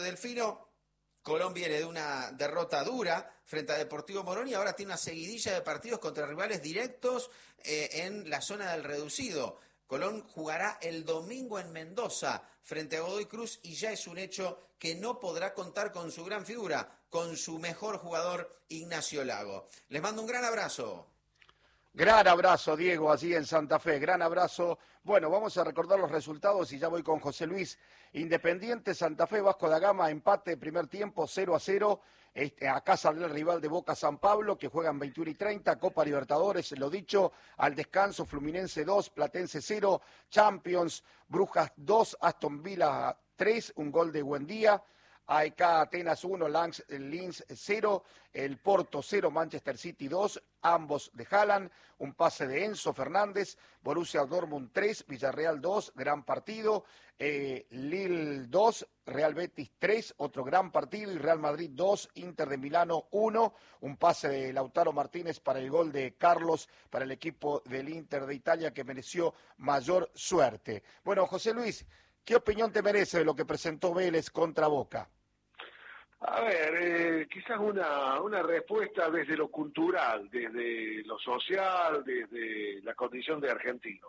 Delfino. Colón viene de una derrota dura frente a Deportivo Morón y ahora tiene una seguidilla de partidos contra rivales directos en la zona del reducido. Colón jugará el domingo en Mendoza frente a Godoy Cruz y ya es un hecho que no podrá contar con su gran figura, con su mejor jugador Ignacio Lago. Les mando un gran abrazo. Gran abrazo, Diego, allí en Santa Fe. Gran abrazo. Bueno, vamos a recordar los resultados y ya voy con José Luis. Independiente, Santa Fe, Vasco da Gama, empate, primer tiempo, 0-0. Acá saldrá el rival de Boca, San Pablo, que juegan 21:30, Copa Libertadores, lo dicho, al descanso, Fluminense 2, Platense 0, Champions, Brujas 2, Aston Villa 3, un gol de Buendía. AEK Atenas 1, Linz 0, el Porto 0, Manchester City 2, ambos de Haaland, un pase de Enzo Fernández, Borussia Dortmund 3, Villarreal 2, gran partido, Lille 2, Real Betis 3, otro gran partido, y Real Madrid 2, Inter de Milano 1, un pase de Lautaro Martínez para el gol de Carlos, para el equipo del Inter de Italia que mereció mayor suerte. Bueno, José Luis, ¿qué opinión te merece de lo que presentó Vélez contra Boca? A ver, quizás una respuesta desde lo cultural, desde lo social, desde la condición de argentino.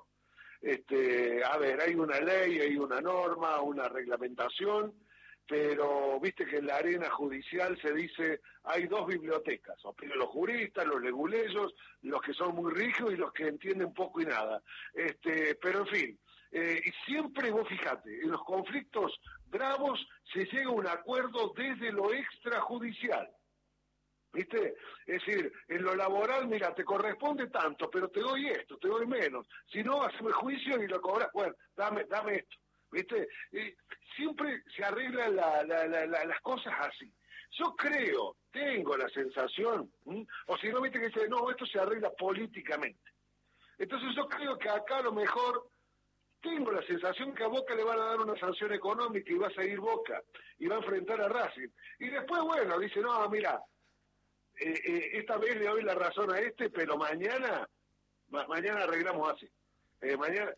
A ver, hay una ley, hay una norma, una reglamentación, pero viste que en la arena judicial se dice hay dos bibliotecas, opinan los juristas, los leguleyos, los que son muy rígidos y los que entienden poco y nada. Pero en fin, y siempre vos fijate, en los conflictos bravos se llega a un acuerdo desde lo extrajudicial, ¿viste? Es decir, en lo laboral, mira, te corresponde tanto, pero te doy esto, te doy menos, si no, haceme juicio y lo cobras, bueno, dame esto, ¿viste? Siempre se arreglan las cosas así. Yo creo, tengo la sensación, o si no, viste que dice, no, esto se arregla políticamente. Entonces yo creo que acá a lo mejor tengo la sensación que a Boca le van a dar una sanción económica y va a seguir Boca y va a enfrentar a Racing. Y después, bueno, dice, no, mira, esta vez le doy la razón a pero mañana arreglamos así. Mañana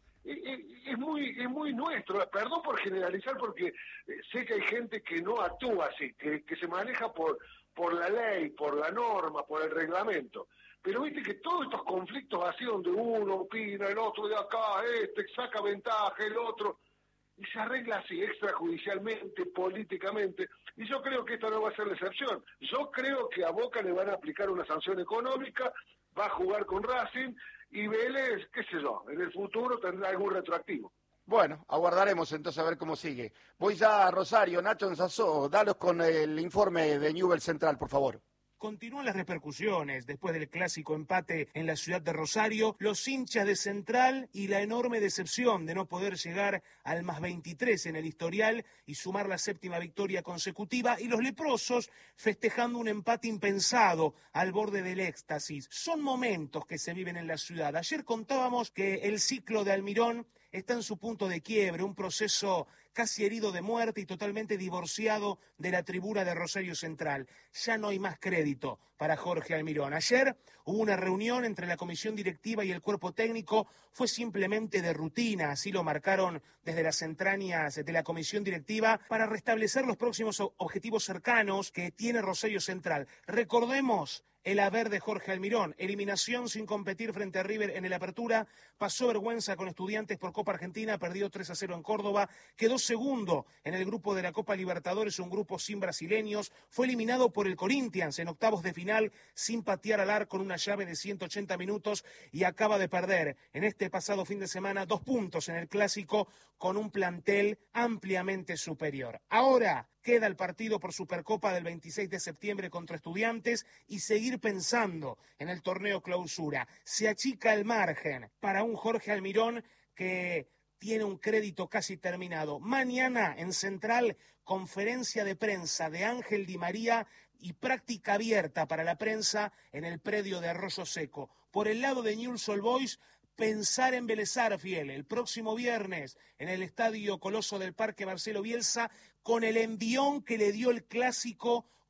es muy nuestro, perdón por generalizar porque sé que hay gente que no actúa así, que se maneja por la ley, por la norma, por el reglamento. Pero viste que todos estos conflictos así donde uno opina, el otro de acá, saca ventaja, el otro, y se arregla así, extrajudicialmente, políticamente, y yo creo que esta no va a ser la excepción. Yo creo que a Boca le van a aplicar una sanción económica, va a jugar con Racing, y Vélez, qué sé yo, en el futuro tendrá algún retroactivo. Bueno, aguardaremos entonces a ver cómo sigue. Voy ya a Rosario, Nacho Ensazó, dalos con el informe de Newell's Central, por favor. Continúan las repercusiones después del clásico empate en la ciudad de Rosario, los hinchas de Central y la enorme decepción de no poder llegar al +23 en el historial y sumar la 7ª victoria consecutiva, y los leprosos festejando un empate impensado al borde del éxtasis. Son momentos que se viven en la ciudad. Ayer contábamos que el ciclo de Almirón está en su punto de quiebre, un proceso casi herido de muerte y totalmente divorciado de la tribuna de Rosario Central. Ya no hay más crédito para Jorge Almirón. Ayer hubo una reunión entre la comisión directiva y el cuerpo técnico, fue simplemente de rutina, así lo marcaron desde las entrañas de la comisión directiva, para restablecer los próximos objetivos cercanos que tiene Rosario Central. Recordemos el haber de Jorge Almirón: eliminación sin competir frente a River en el Apertura, pasó vergüenza con Estudiantes por Copa Argentina, perdió 3-0 en Córdoba, quedó segundo en el grupo de la Copa Libertadores, un grupo sin brasileños, fue eliminado por el Corinthians en octavos de final sin patear al arco en una llave de 180 minutos y acaba de perder en este pasado fin de semana 2 puntos en el Clásico con un plantel ampliamente superior. Ahora queda el partido por Supercopa del 26 de septiembre contra Estudiantes y seguir pensando en el torneo clausura. Se achica el margen para un Jorge Almirón que tiene un crédito casi terminado. Mañana en Central, conferencia de prensa de Ángel Di María y práctica abierta para la prensa en el predio de Arroyo Seco. Por el lado de Newell's Old Boys, pensar en Vélez Sarsfield el próximo viernes en el Estadio Coloso del Parque Marcelo Bielsa, con el envión que le dio el clásico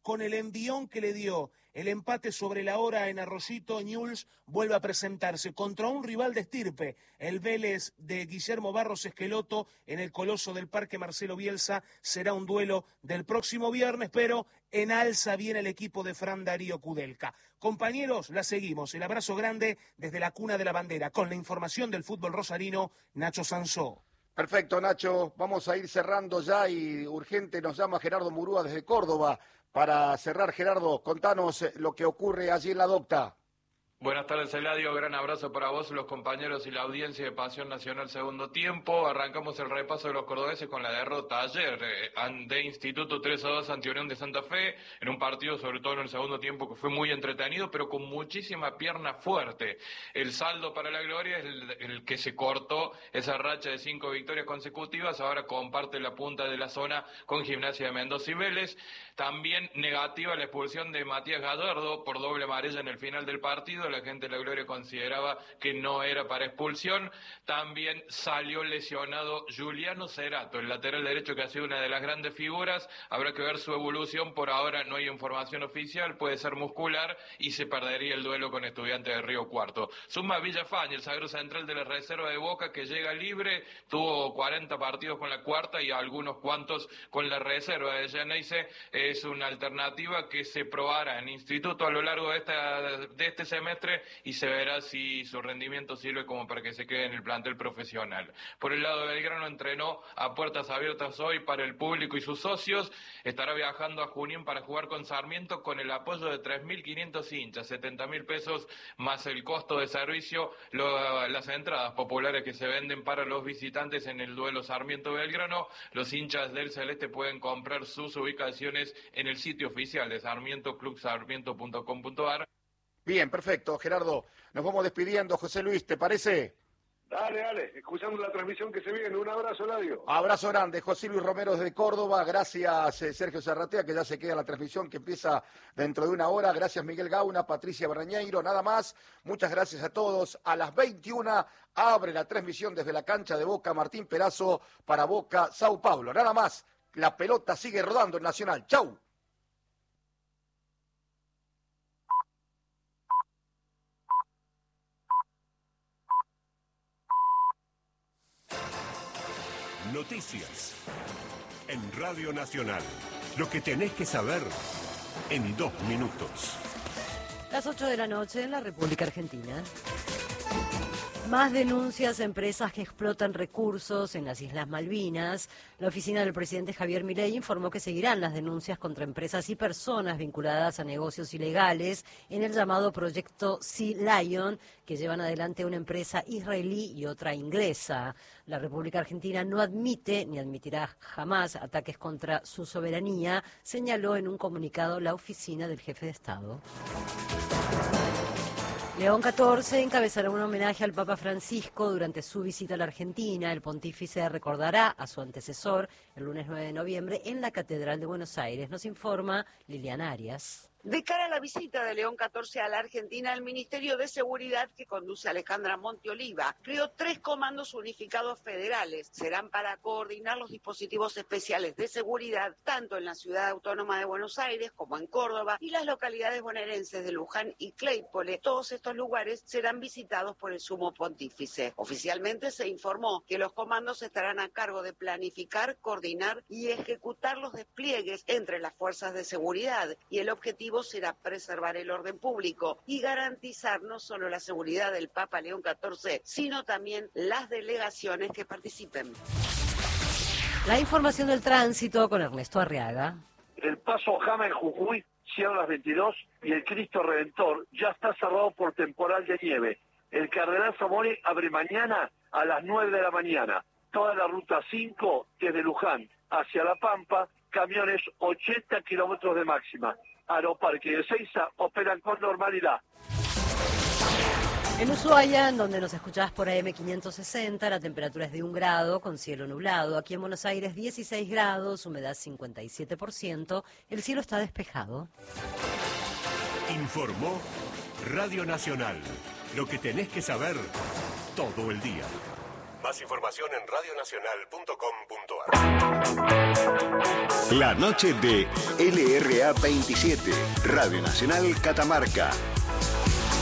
con el envión que le dio el empate sobre la hora en Arroyito, Newell's vuelve a presentarse contra un rival de estirpe, el Vélez de Guillermo Barros Esqueloto, en el Coloso del Parque Marcelo Bielsa. Será un duelo del próximo viernes, pero en alza viene el equipo de Fran Darío Kudelka. Compañeros, la seguimos. El abrazo grande desde la cuna de la bandera. Con la información del fútbol rosarino, Nacho Sansó. Perfecto, Nacho. Vamos a ir cerrando ya y urgente nos llama Gerardo Murúa desde Córdoba. Para cerrar, Gerardo, contanos lo que ocurre allí en la Docta. Buenas tardes, Eladio. Gran abrazo para vos, los compañeros y la audiencia de Pasión Nacional Segundo Tiempo. Arrancamos el repaso de los cordobeses con la derrota ayer de Instituto 3-2 ante Unión de Santa Fe, en un partido, sobre todo en el segundo tiempo, que fue muy entretenido, pero con muchísima pierna fuerte. El saldo para la gloria es el que se cortó esa racha de 5 victorias consecutivas. Ahora comparte la punta de la zona con Gimnasia de Mendoza y Vélez. También negativa la expulsión de Matías Gallardo por doble amarilla en el final del partido. La gente de la Gloria consideraba que no era para expulsión. También salió lesionado Juliano Cerato, el lateral derecho, que ha sido una de las grandes figuras. Habrá que ver su evolución. Por ahora no hay información oficial, puede ser muscular y se perdería el duelo con Estudiantes de Río Cuarto. Suma Villafañe, el zaguero central de la reserva de Boca, que llega libre, tuvo 40 partidos con la cuarta y algunos cuantos con la reserva de Geneise. Es una alternativa que se probará en Instituto a lo largo de este semestre y se verá si su rendimiento sirve como para que se quede en el plantel profesional. Por el lado de Belgrano, entrenó a puertas abiertas hoy para el público y sus socios. Estará viajando a Junín para jugar con Sarmiento con el apoyo de 3.500 hinchas, 70.000 pesos más el costo de servicio, las entradas populares que se venden para los visitantes en el duelo Sarmiento-Belgrano. Los hinchas del Celeste pueden comprar sus ubicaciones en el sitio oficial de Sarmiento, clubsarmiento.com.ar. Bien, perfecto, Gerardo. Nos vamos despidiendo. José Luis, ¿te parece? Dale, escuchando la transmisión que se viene. Un abrazo, Eladio. Abrazo grande, José Luis Romero desde Córdoba. Gracias, Sergio Zarratea, que ya se queda la transmisión que empieza dentro de una hora. Gracias, Miguel Gauna, Patricia Barrañeiro. Nada más. Muchas gracias a todos. A las 21 abre la transmisión desde la cancha de Boca Martín Perazo para Boca Sao Paulo. Nada más. La pelota sigue rodando en Nacional. ¡Chau! Noticias en Radio Nacional. Lo que tenés que saber en 2 minutos. Las 8 de la noche en la República Argentina. Más denuncias a empresas que explotan recursos en las Islas Malvinas. La oficina del presidente Javier Milei informó que seguirán las denuncias contra empresas y personas vinculadas a negocios ilegales en el llamado proyecto Sea Lion, que llevan adelante una empresa israelí y otra inglesa. La República Argentina no admite ni admitirá jamás ataques contra su soberanía, señaló en un comunicado la oficina del jefe de Estado. León XIV encabezará un homenaje al Papa Francisco durante su visita a la Argentina. El pontífice recordará a su antecesor el lunes 9 de noviembre en la Catedral de Buenos Aires. Nos informa Liliana Arias. De cara a la visita de León XIV a la Argentina, el Ministerio de Seguridad, que conduce Alejandra Monteoliva, creó 3 comandos unificados federales. Serán para coordinar los dispositivos especiales de seguridad, tanto en la Ciudad Autónoma de Buenos Aires como en Córdoba y las localidades bonaerenses de Luján y Claypole. Todos estos lugares serán visitados por el Sumo Pontífice. Oficialmente se informó que los comandos estarán a cargo de planificar, coordinar y ejecutar los despliegues entre las fuerzas de seguridad, y el objetivo será preservar el orden público y garantizar no solo la seguridad del Papa León XIV, sino también las delegaciones que participen. La información del tránsito con Ernesto Arriaga. El paso Jama en Jujuy cierra a las 22 y el Cristo Redentor ya está cerrado por temporal de nieve. El Cardenal Zamore abre mañana a las 9 de la mañana. Toda la ruta 5 desde Luján hacia La Pampa, camiones 80 kilómetros de máxima. Aeroparque de Ezeiza operan con normalidad. En Ushuaia, en donde nos escuchás por AM 560, la temperatura es de 1 grado con cielo nublado. Aquí en Buenos Aires 16 grados, humedad 57%, el cielo está despejado. Informó Radio Nacional. Lo que tenés que saber todo el día. Más información en radionacional.com.ar. La noche de LRA 27, Radio Nacional Catamarca.